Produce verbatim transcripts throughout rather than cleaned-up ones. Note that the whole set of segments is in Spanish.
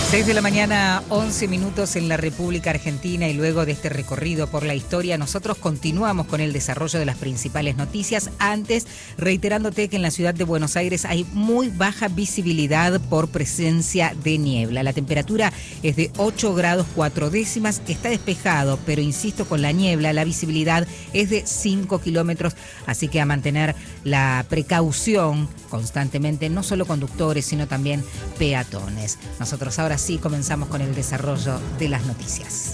seis de la mañana, once minutos en la República Argentina, y luego de este recorrido por la historia, nosotros continuamos con el desarrollo de las principales noticias. Antes, reiterándote que en la ciudad de Buenos Aires hay muy baja visibilidad por presencia de niebla. La temperatura es de ocho grados cuatro décimas, está despejado, pero insisto, con la niebla la visibilidad es de cinco kilómetros, así que a mantener la precaución constantemente, no solo conductores, sino también peatones. Nosotros ahora sí comenzamos con el desarrollo de las noticias.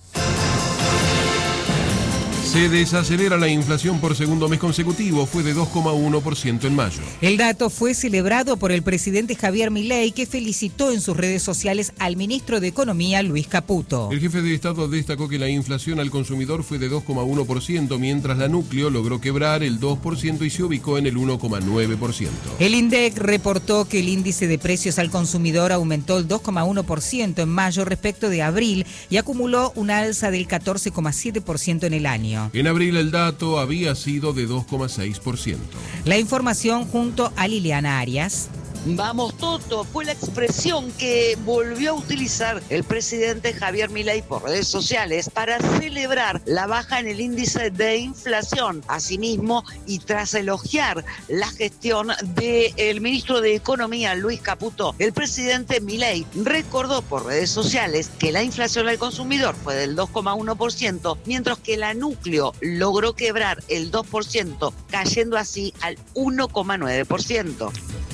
Se desacelera la inflación por segundo mes consecutivo, fue de dos coma uno por ciento en mayo. El dato fue celebrado por el presidente Javier Milei, que felicitó en sus redes sociales al ministro de Economía, Luis Caputo. El jefe de Estado destacó que la inflación al consumidor fue de dos coma uno por ciento, mientras la núcleo logró quebrar el dos por ciento y se ubicó en el uno coma nueve por ciento. El INDEC reportó que el índice de precios al consumidor aumentó el dos coma uno por ciento en mayo respecto de abril y acumuló una alza del catorce coma siete por ciento en el año. En abril el dato había sido de dos coma seis por ciento. La información junto a Liliana Arias. Vamos Toto fue la expresión que volvió a utilizar el presidente Javier Milei por redes sociales para celebrar la baja en el índice de inflación. Asimismo, y tras elogiar la gestión del ministro de Economía, Luis Caputo, el presidente Milei recordó por redes sociales que la inflación al consumidor fue del dos coma uno por ciento, mientras que la núcleo logró quebrar el dos por ciento, cayendo así al uno coma nueve por ciento.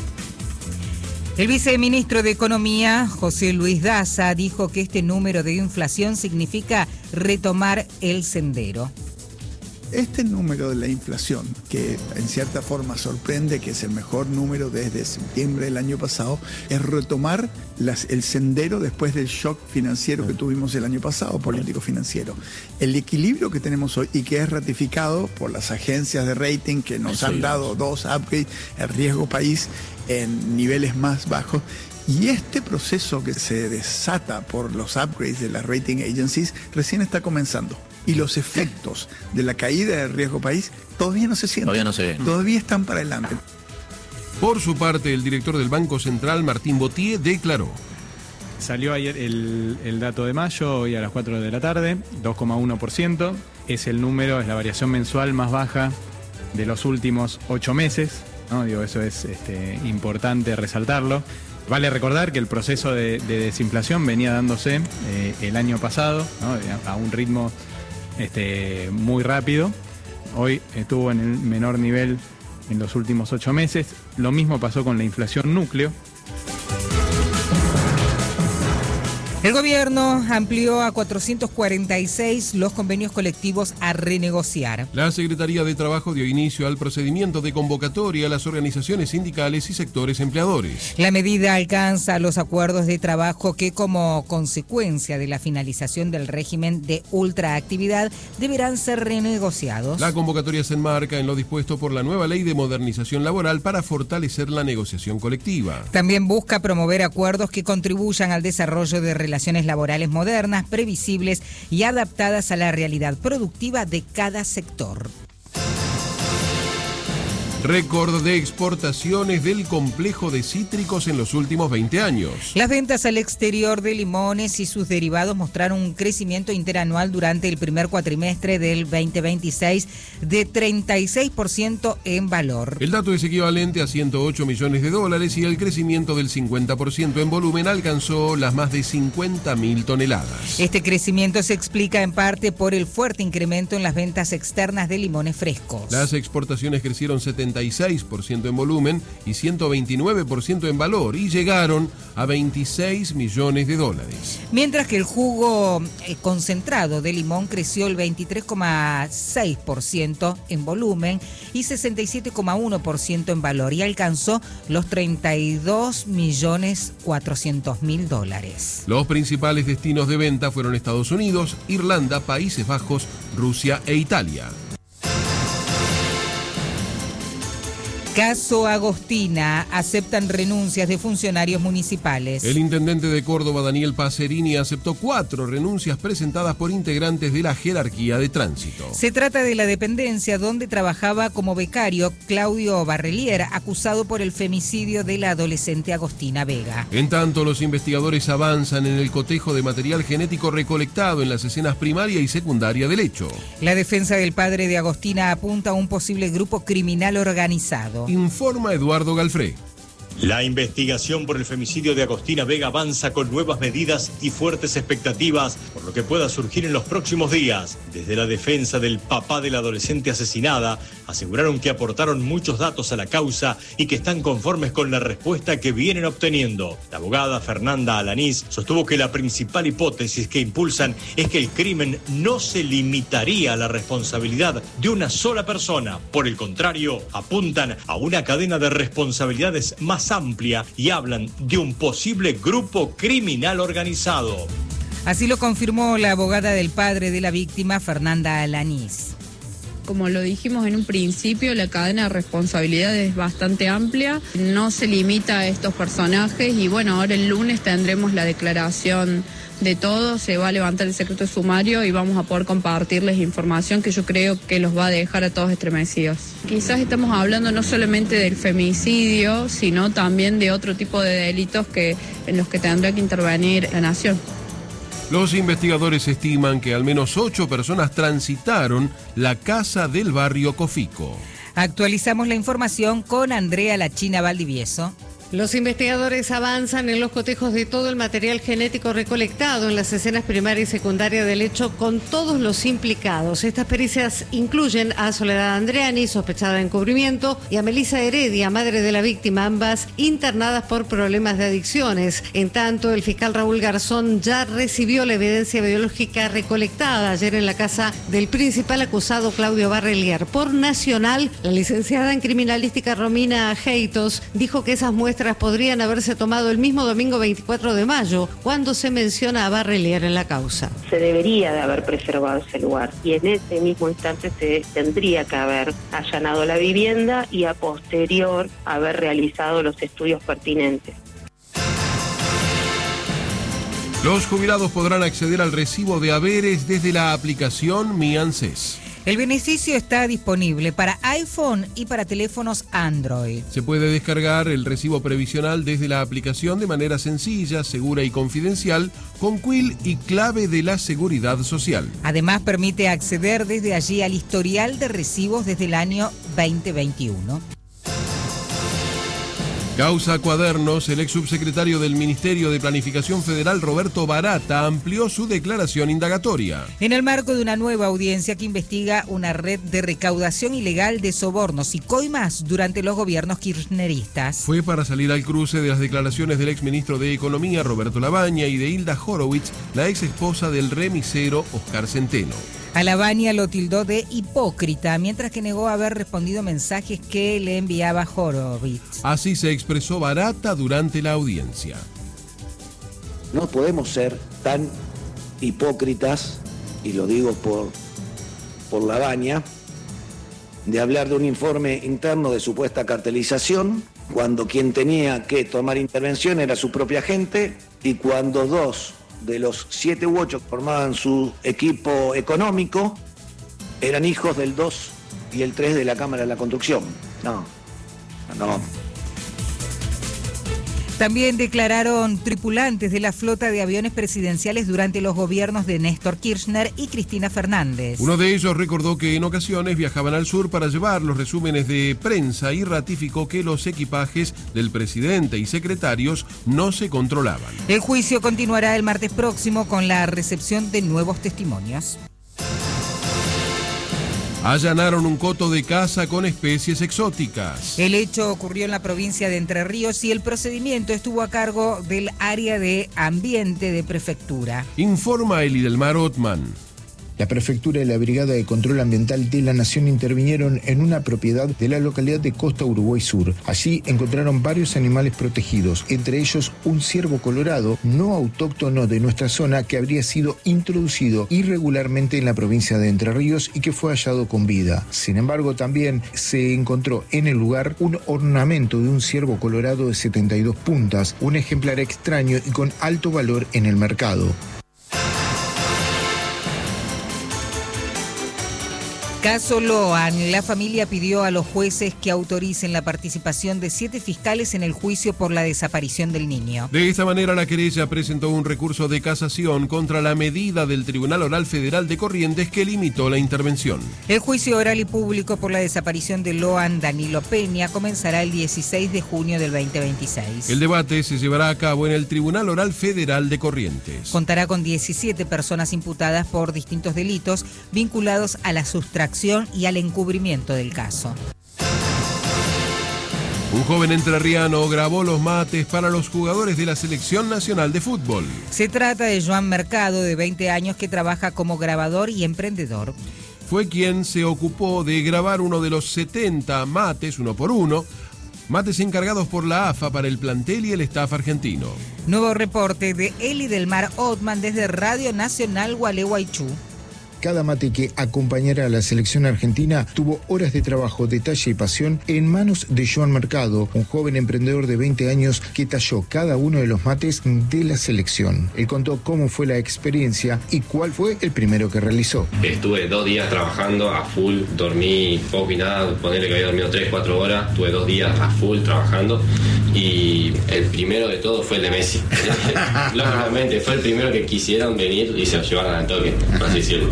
El viceministro de Economía, José Luis Daza, dijo que este número de inflación significa retomar el sendero. Este número de la inflación, que en cierta forma sorprende, que es el mejor número desde septiembre del año pasado, es retomar las, el sendero después del shock financiero que tuvimos el año pasado, político-financiero. El equilibrio que tenemos hoy y que es ratificado por las agencias de rating que nos han dado dos upgrades, el riesgo país en niveles más bajos. Y este proceso que se desata por los upgrades de las rating agencies recién está comenzando. Y los efectos de la caída del riesgo país todavía no se sienten. Todavía no se ven. Todavía están para adelante. Por su parte, el director del Banco Central, Martín Botier, declaró. Salió ayer el, el dato de mayo, hoy a las cuatro de la tarde, dos coma uno por ciento. Es el número, es la variación mensual más baja de los últimos ocho meses. ¿No? Digo, eso es este, importante resaltarlo. Vale recordar que el proceso de, de desinflación venía dándose eh, el año pasado, ¿no? a un ritmo este, muy rápido. Hoy estuvo en el menor nivel en los últimos ocho meses. Lo mismo pasó con la inflación núcleo. El gobierno amplió a cuatrocientos cuarenta y seis los convenios colectivos a renegociar. La Secretaría de Trabajo dio inicio al procedimiento de convocatoria a las organizaciones sindicales y sectores empleadores. La medida alcanza los acuerdos de trabajo que, como consecuencia de la finalización del régimen de ultraactividad, deberán ser renegociados. La convocatoria se enmarca en lo dispuesto por la nueva Ley de Modernización Laboral para fortalecer la negociación colectiva. También busca promover acuerdos que contribuyan al desarrollo de relaciones relaciones laborales modernas, previsibles y adaptadas a la realidad productiva de cada sector. Récord de exportaciones del complejo de cítricos en los últimos veinte años. Las ventas al exterior de limones y sus derivados mostraron un crecimiento interanual durante el primer cuatrimestre del veinte veintiséis de treinta y seis por ciento en valor. El dato es equivalente a ciento ocho millones de dólares y el crecimiento del cincuenta por ciento en volumen alcanzó las más de cincuenta mil toneladas. Este crecimiento se explica en parte por el fuerte incremento en las ventas externas de limones frescos. Las exportaciones crecieron setenta y seis por ciento en volumen y ciento veintinueve por ciento en valor y llegaron a veintiséis millones de dólares. Mientras que el jugo concentrado de limón creció el veintitrés coma seis por ciento en volumen y sesenta y siete coma uno por ciento en valor y alcanzó los treinta y dos millones cuatrocientos mil dólares. Los principales destinos de venta fueron Estados Unidos, Irlanda, Países Bajos, Rusia e Italia. Caso Agostina, aceptan renuncias de funcionarios municipales. El intendente de Córdoba, Daniel Pacerini, aceptó cuatro renuncias presentadas por integrantes de la jerarquía de tránsito. Se trata de la dependencia donde trabajaba como becario Claudio Barrelier, acusado por el femicidio de la adolescente Agostina Vega. En tanto, los investigadores avanzan en el cotejo de material genético recolectado en las escenas primaria y secundaria del hecho. La defensa del padre de Agostina apunta a un posible grupo criminal organizado. Informa Eduardo Galfré. La investigación por el femicidio de Agostina Vega avanza con nuevas medidas y fuertes expectativas por lo que pueda surgir en los próximos días. Desde la defensa del papá de la adolescente asesinada, aseguraron que aportaron muchos datos a la causa y que están conformes con la respuesta que vienen obteniendo. La abogada Fernanda Alanís sostuvo que la principal hipótesis que impulsan es que el crimen no se limitaría a la responsabilidad de una sola persona. Por el contrario, apuntan a una cadena de responsabilidades más amplia y hablan de un posible grupo criminal organizado. Así lo confirmó la abogada del padre de la víctima, Fernanda Alanís. Como lo dijimos en un principio, la cadena de responsabilidad es bastante amplia, no se limita a estos personajes y bueno, ahora el lunes tendremos la declaración de todos, se va a levantar el secreto sumario y vamos a poder compartirles información que yo creo que los va a dejar a todos estremecidos. Quizás estamos hablando no solamente del femicidio, sino también de otro tipo de delitos que, en los que tendrá que intervenir la nación. Los investigadores estiman que al menos ocho personas transitaron la casa del barrio Cofico. Actualizamos la información con Andrea La China Valdivieso. Los investigadores avanzan en los cotejos de todo el material genético recolectado en las escenas primaria y secundaria del hecho con todos los implicados. Estas pericias incluyen a Soledad Andreani, sospechada de encubrimiento, y a Melissa Heredia, madre de la víctima, ambas internadas por problemas de adicciones. En tanto, el fiscal Raúl Garzón ya recibió la evidencia biológica recolectada ayer en la casa del principal acusado, Claudio Barrelier. Por Nacional, la licenciada en criminalística Romina Heitos dijo que esas muestras podrían haberse tomado el mismo domingo veinticuatro de mayo, cuando se menciona a Barrelier en la causa. Se debería de haber preservado ese lugar y en ese mismo instante se tendría que haber allanado la vivienda y a posterior haber realizado los estudios pertinentes. Los jubilados podrán acceder al recibo de haberes desde la aplicación Mi ANSES. El beneficio está disponible para iPhone y para teléfonos Android. Se puede descargar el recibo previsional desde la aplicación de manera sencilla, segura y confidencial, con quill y clave de la Seguridad Social. Además, permite acceder desde allí al historial de recibos desde el año veinte veintiuno. Causa Cuadernos, el ex subsecretario del Ministerio de Planificación Federal, Roberto Barata, amplió su declaración indagatoria. En el marco de una nueva audiencia que investiga una red de recaudación ilegal de sobornos y coimas durante los gobiernos kirchneristas. Fue para salir al cruce de las declaraciones del exministro de Economía, Roberto Labaña, y de Hilda Horowitz, la ex esposa del remisero Oscar Centeno. A Labaña lo tildó de hipócrita, mientras que negó haber respondido mensajes que le enviaba Horowitz. Así se expresó Barata durante la audiencia. No podemos ser tan hipócritas, y lo digo por, por Labaña, de hablar de un informe interno de supuesta cartelización, cuando quien tenía que tomar intervención era su propia gente, y cuando dos de los siete u ocho que formaban su equipo económico eran hijos del dos y el tres de la Cámara de la Construcción. No, no. También declararon tripulantes de la flota de aviones presidenciales durante los gobiernos de Néstor Kirchner y Cristina Fernández. Uno de ellos recordó que en ocasiones viajaban al sur para llevar los resúmenes de prensa y ratificó que los equipajes del presidente y secretarios no se controlaban. El juicio continuará el martes próximo con la recepción de nuevos testimonios. Allanaron un coto de caza con especies exóticas. El hecho ocurrió en la provincia de Entre Ríos y el procedimiento estuvo a cargo del área de ambiente de prefectura. Informa Elidelmar Otman. La prefectura y la Brigada de Control Ambiental de la Nación intervinieron en una propiedad de la localidad de Costa Uruguay Sur. Allí encontraron varios animales protegidos, entre ellos un ciervo colorado no autóctono de nuestra zona que habría sido introducido irregularmente en la provincia de Entre Ríos y que fue hallado con vida. Sin embargo, también se encontró en el lugar un ornamento de un ciervo colorado de setenta y dos puntas, un ejemplar extraño y con alto valor en el mercado. Caso Loan, la familia pidió a los jueces que autoricen la participación de siete fiscales en el juicio por la desaparición del niño. De esta manera, la querella presentó un recurso de casación contra la medida del Tribunal Oral Federal de Corrientes que limitó la intervención. El juicio oral y público por la desaparición de Loan Danilo Peña comenzará el dieciséis de junio del veinte veintiséis. El debate se llevará a cabo en el Tribunal Oral Federal de Corrientes. Contará con diecisiete personas imputadas por distintos delitos vinculados a la sustracción y al encubrimiento del caso. Un joven entrerriano grabó los mates para los jugadores de la Selección Nacional de Fútbol. Se trata de Joan Mercado, de veinte años, que trabaja como grabador y emprendedor. Fue quien se ocupó de grabar uno de los setenta mates, uno por uno, mates encargados por la A F A para el plantel y el staff argentino. Nuevo reporte de Eli del Mar Otman desde Radio Nacional Gualeguaychú. Cada mate que acompañara a la selección argentina tuvo horas de trabajo, detalle y pasión en manos de Joan Mercado, un joven emprendedor de veinte años que talló cada uno de los mates de la selección. Él contó cómo fue la experiencia y cuál fue el primero que realizó. Estuve dos días trabajando a full, dormí poco y nada, ponerle que había dormido tres, cuatro horas, estuve dos días a full trabajando y el primero de todo fue el de Messi. Lógicamente, fue el primero que quisieron venir y se lo llevaron al toque, por así decirlo.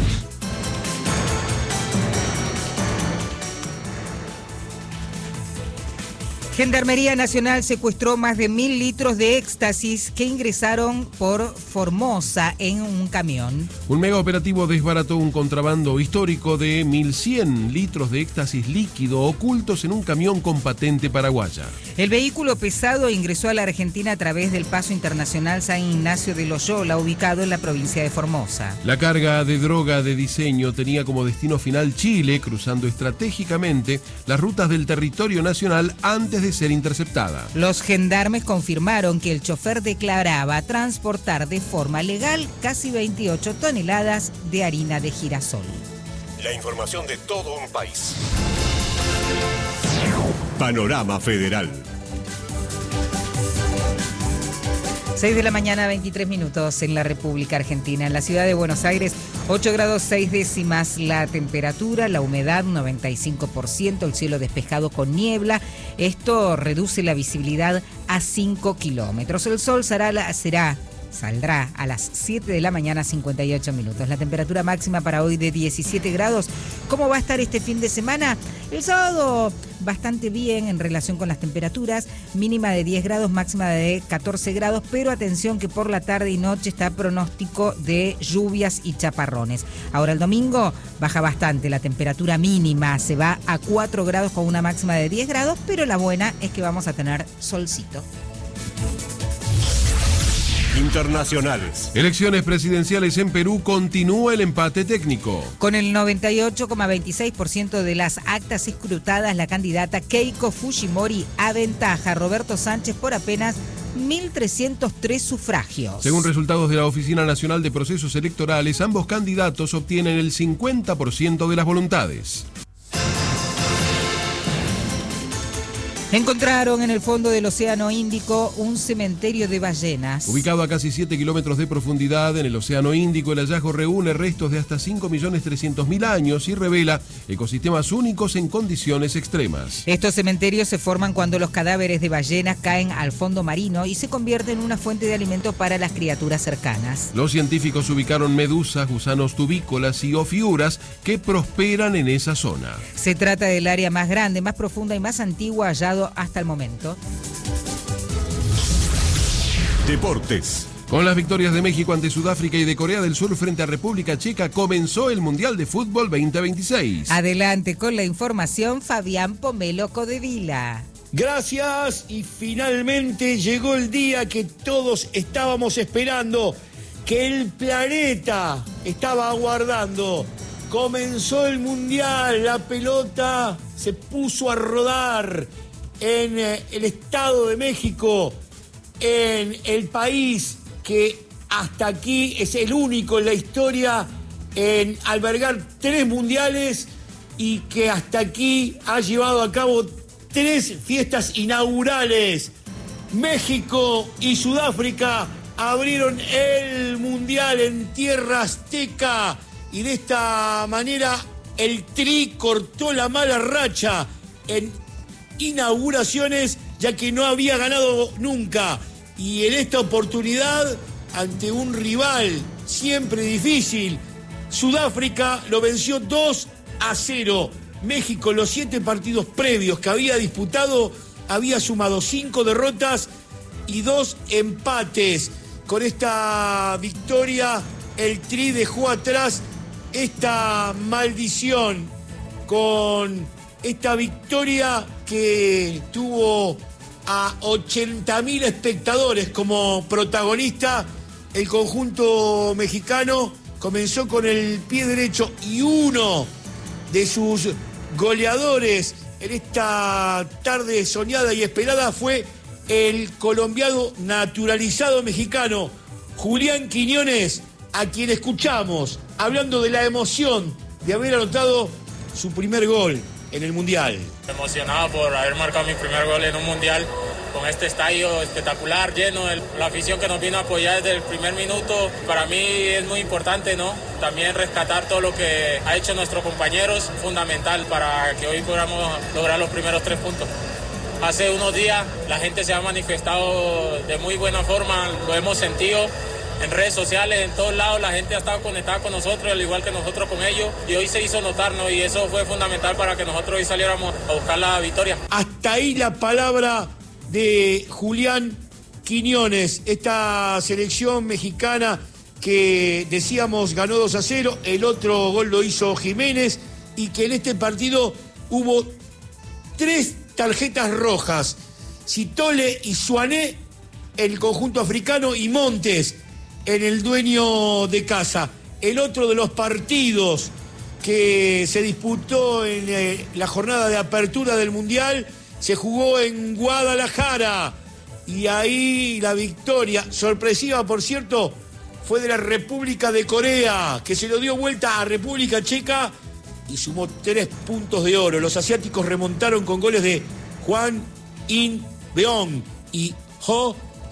Gendarmería Nacional secuestró más de mil litros de éxtasis que ingresaron por Formosa en un camión. Un mega operativo desbarató un contrabando histórico de mil cien litros de éxtasis líquido ocultos en un camión con patente paraguaya. El vehículo pesado ingresó a la Argentina a través del paso internacional San Ignacio de Loyola, ubicado en la provincia de Formosa. La carga de droga de diseño tenía como destino final Chile, cruzando estratégicamente las rutas del territorio nacional antes de ser interceptada. Los gendarmes confirmaron que el chofer declaraba transportar de forma legal casi veintiocho toneladas de harina de girasol. La información de todo un país. Panorama Federal. seis de la mañana, veintitrés minutos en la República Argentina. En la ciudad de Buenos Aires, ocho grados seis décimas la temperatura, la humedad noventa y cinco por ciento, el cielo despejado con niebla. Esto reduce la visibilidad a cinco kilómetros. El sol será, será saldrá a las siete de la mañana, cincuenta y ocho minutos. La temperatura máxima para hoy de diecisiete grados. ¿Cómo va a estar este fin de semana? El sábado bastante bien en relación con las temperaturas, mínima de diez grados, máxima de catorce grados, pero atención que por la tarde y noche está pronóstico de lluvias y chaparrones. Ahora el domingo baja bastante la temperatura mínima, se va a cuatro grados con una máxima de diez grados, pero la buena es que vamos a tener solcito. Internacionales. Elecciones presidenciales en Perú, continúa el empate técnico. Con el noventa y ocho coma veintiséis por ciento de las actas escrutadas, la candidata Keiko Fujimori aventaja a Roberto Sánchez por apenas mil trescientos tres sufragios. Según resultados de la Oficina Nacional de Procesos Electorales, ambos candidatos obtienen el cincuenta por ciento de las voluntades. Encontraron en el fondo del Océano Índico un cementerio de ballenas. Ubicado a casi siete kilómetros de profundidad en el Océano Índico, el hallazgo reúne restos de hasta cinco millones trescientos mil años y revela ecosistemas únicos en condiciones extremas. Estos cementerios se forman cuando los cadáveres de ballenas caen al fondo marino y se convierten en una fuente de alimento para las criaturas cercanas. Los científicos ubicaron medusas, gusanos tubícolas y ofiuras que prosperan en esa zona. Se trata del área más grande, más profunda y más antigua hallado hasta el momento. Deportes. Con las victorias de México ante Sudáfrica y de Corea del Sur frente a República Checa, comenzó el Mundial de Fútbol veinte veintiséis. Adelante con la información, Fabián Pomelo Codevila. Gracias, y finalmente llegó el día que todos estábamos esperando, que el planeta estaba aguardando. Comenzó el Mundial, la pelota se puso a rodar en el Estado de México, en el país que hasta aquí es el único en la historia en albergar tres mundiales y que hasta aquí ha llevado a cabo tres fiestas inaugurales. México y Sudáfrica abrieron el mundial en tierra azteca y de esta manera el Tri cortó la mala racha en inauguraciones, ya que no había ganado nunca. Y en esta oportunidad, ante un rival siempre difícil, Sudáfrica lo venció dos a cero. México, los siete partidos previos que había disputado, había sumado cinco derrotas y dos empates. Con esta victoria, el Tri dejó atrás esta maldición. Con esta victoria que tuvo a ochenta mil espectadores como protagonista, el conjunto mexicano comenzó con el pie derecho y uno de sus goleadores en esta tarde soñada y esperada fue el colombiano naturalizado mexicano Julián Quiñones, a quien escuchamos hablando de la emoción de haber anotado su primer gol en el Mundial. Emocionado por haber marcado mi primer gol en un Mundial con este estadio espectacular, lleno, de la afición que nos vino a apoyar desde el primer minuto. Para mí es muy importante, ¿no? También rescatar todo lo que ha hecho nuestros compañeros, fundamental para que hoy podamos lograr los primeros tres puntos. Hace unos días la gente se ha manifestado de muy buena forma, lo hemos sentido en redes sociales, en todos lados, la gente ha estado conectada con nosotros, al igual que nosotros con ellos, y hoy se hizo notar, ¿no? Y eso fue fundamental para que nosotros hoy saliéramos a buscar la victoria. Hasta ahí la palabra de Julián Quiñones, esta selección mexicana que decíamos ganó dos a cero, el otro gol lo hizo Jiménez, y que en este partido hubo tres tarjetas rojas, Citole y Suané, el conjunto africano, y Montes, en el dueño de casa. El otro de los partidos que se disputó en eh, la jornada de apertura del Mundial se jugó en Guadalajara, y ahí la victoria, sorpresiva por cierto, fue de la República de Corea, que se lo dio vuelta a República Checa y sumó tres puntos de oro. Los asiáticos remontaron con goles de Hwang In-beong y Ho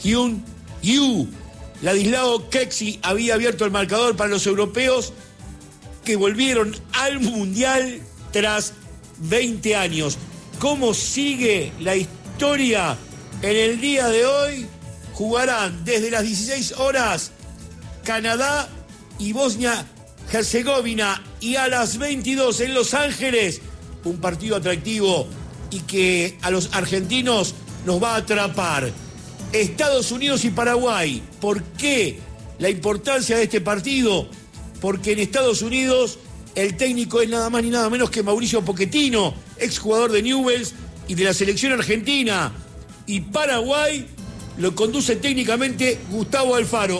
Hyun-yu. Ladislao Keksi había abierto el marcador para los europeos, que volvieron al Mundial tras veinte años. ¿Cómo sigue la historia? En el día de hoy jugarán desde las dieciséis horas Canadá y Bosnia-Herzegovina, y a las veintidós en Los Ángeles, un partido atractivo y que a los argentinos nos va a atrapar. Estados Unidos y Paraguay. ¿Por qué la importancia de este partido? Porque en Estados Unidos el técnico es nada más ni nada menos que Mauricio Pochettino, exjugador de Newell's y de la selección argentina. Y Paraguay lo conduce técnicamente Gustavo Alfaro.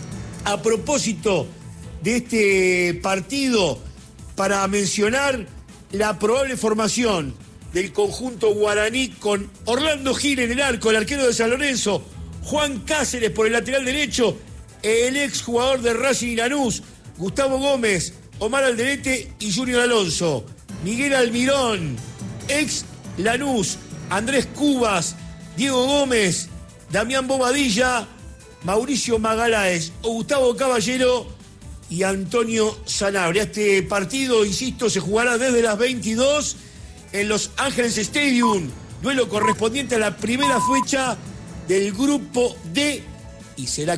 A propósito de este partido, para mencionar la probable formación del conjunto guaraní, con Orlando Gil en el arco, el arquero de San Lorenzo, Juan Cáceres por el lateral derecho, el ex jugador de Racing y Lanús, Gustavo Gómez, Omar Alderete y Junior Alonso, Miguel Almirón, ex Lanús, Andrés Cubas, Diego Gómez, Damián Bobadilla, Mauricio Magaláes, Gustavo Caballero y Antonio Sanabria. Este partido, insisto, se jugará desde las veintidós en Los Ángeles Stadium, duelo correspondiente a la primera fecha del grupo D, y será